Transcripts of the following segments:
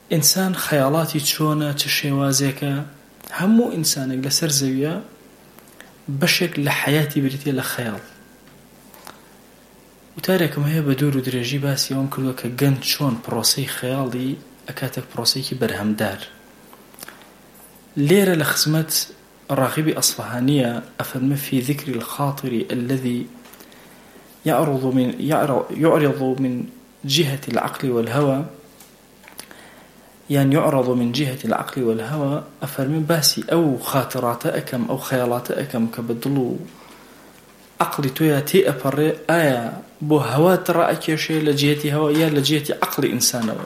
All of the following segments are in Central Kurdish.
ئینسان خەیاڵاتی چۆنە چ شێوازێکە هەموو ئینسانێک لەسەر زەویە بەشێک لە حەیاتی بریتێ لە خەیاڵ. وتارێکم هەیە بە دوور و درێژی باسی ئەوم کردووە کە گەنج چۆن پرۆسەی خەیاڵی ئەکاتێک پرۆسەیەکی بەرهەمدار. لێرە لە خزمەت راغبی ئەصفهانیە ئەفەرمێ في ذكر الخاطر الذي يعرض من جهة العقل والهوى، يعني يعرض من جهة العقل والهوى. أفرمي باسي أو خاطرات أكم أو خيالات أكم كبدلو عقل توياتي أبري آية بو هوا ترى أكيشي لجهة هوا يا لجهة عقل إنسان.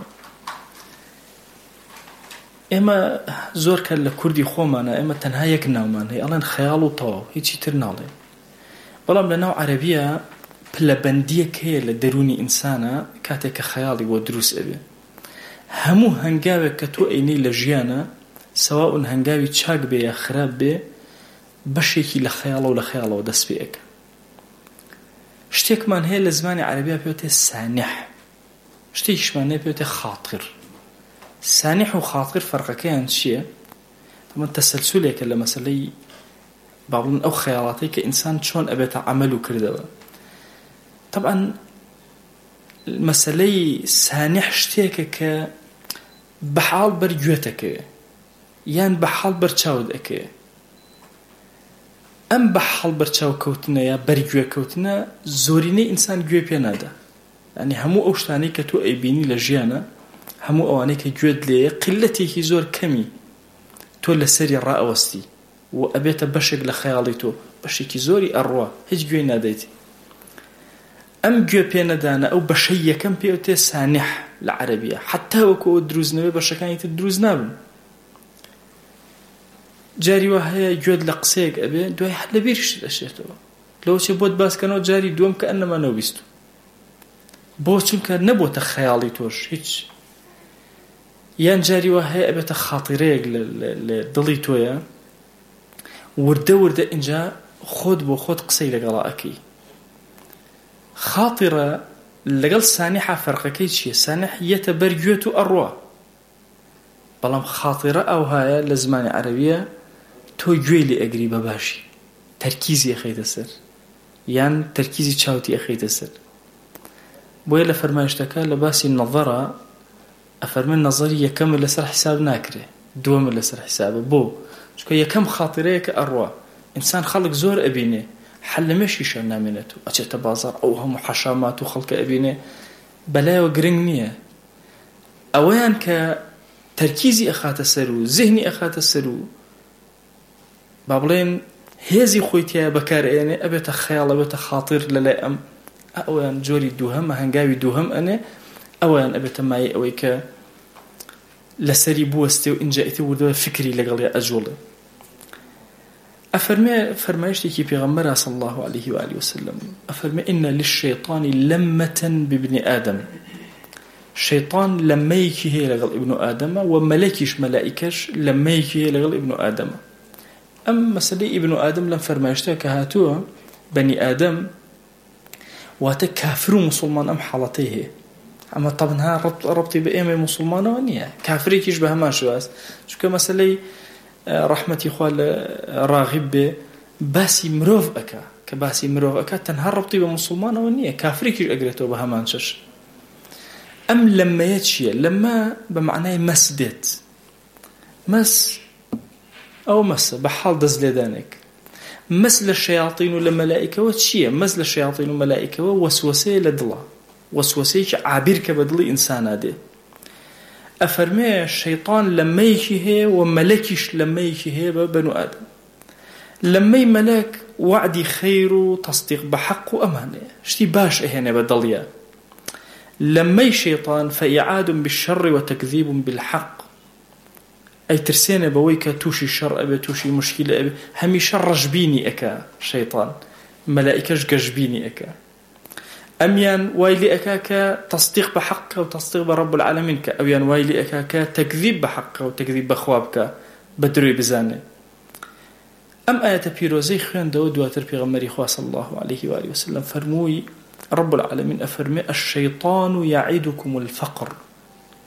إما زور كان لكردي خومانا إما تنها يكناومان هي ألان خيالو طاو هيتشي ترنالي بلام لناو عربية بلبندية كي لدروني إنسانا كاتك خيالي ودروس أبي همو هنگاوه كتو ايني لجيانا سواء هنگاوي چاك بي يا خراب بي بشيكي لخياله ولخياله دس بيك. شتيك من هي لزماني عربية بيوتي سانح، شتيكش من هي بيوتي خاطر. سانح وخاطر فرق كان شيء طبعا تسلسلك اللي مثلا بعضن او خيالاتي كإنسان شون أبيت عمله كردوا. طبعا المسألة سانح شتيك بحال برجوتك يان بحال برچاودك ام بحال برچاو كوتنا يا برجو كوتنا زوريني انسان جوي بينادا يعني همو اوشتاني كتو ايبيني لجيانا همو اواني كجود لي قلتي زور كمي تو لسري راوستي وابيت بشق لخياليتو بشيكي زوري اروا هيج جوي ناديتي ام جو بينادانا او بشيه كم بيوتي سانح العربيه حتى وكو دروزنوي بشكانيت دروزناب جاري وهي جود لقسيق ابي دوي حل بيرش اشيتو لو شي بود باس كانو جاري دوم كانما نوبيستو بو چونك نبو تخيالي توش هيج يان جاري وهي ابي تخاطريق لدليتويا ورده انجا خود بو خود قسي لقراكي خاطرة لقل سانحة فرق كيتشي سانح يتبرجوت أروى بلام خاطرة أو هاي لزمان عربية تو جويلي أقريبا باشي تركيزي أخيت السر يعني تركيزي تشاوتي أخيت السر بويلا فرمايشتكا لباسي النظرة أفرمي النظرية كم اللي سر حساب ناكره دوم اللي سر حسابه بو شكو يكم خاطريك أروى إنسان خلق زور أبيني حل ماشي شرنا منته أجت بازار أو هم حشامات وخلق أبينه بلا وقرنية أوان كتركيزي أخات السرو ذهني أخات السرو بابلين هذي خويتيا بكاريني أبي تخيل أبي تخاطر للأم أوان جوري دوهم هنجاوي دوهم أنا أوان أبي تماي أويك لسري بوستي وإن جاءتي ودو فكري لقلي أجوله فرمايشتي كي بيغمرها صلى الله عليه وآله وسلم أفرمي إن للشيطان لمة بابن آدم الشيطان لما يكي هي لغل ابن آدم وملكيش ملائكش لما يكي هي لغل ابن آدم أم مسألة ابن آدم لم فرمايشتها كهاتوها بني آدم واتكافروا مسلمان أم حالتيه أما طبعا ربطي بأيمي مسلمان وانيا كافري كيش بهما شواس شو كمسألة رحمتي خوال راغب باسي مروف أكا كباسي مروف أكا تنهار ربطي بمسلمان ونية كافري كيش أقريتو بهمانشش أم لما يتشي لما بمعنى مسدت مس أو مس بحال دزلدانك مس للشياطين والملائكة وتشي مس للشياطين والملائكة ووسوسة لدلا وسوسة عابر كبدلي إنسان هذا أفرمي الشيطان لما يكيه وملكش لما يكيه بنو آدم لما ملك وعدي خير تصديق بحق وأمانة شتي باش هنا بدليا لما الشيطان فإعاد بالشر وتكذيب بالحق أي ترسينا بويك توشي الشر أبي توشي مشكلة أبي همي شر جبيني أكا شيطان ملائكش جبيني أكا أميان وايلي أكاكا تصديق بحق وتصديق برب العالمين أميان وايلي أكاكا تكذيب بحق وتكذيب بخوابك بدروي بزاني أم آية بيروزي خيان داود واتر بيغمري خواه صلى الله عليه وآله وسلم فرموي رب العالمين أفرمي الشيطان يعيدكم الفقر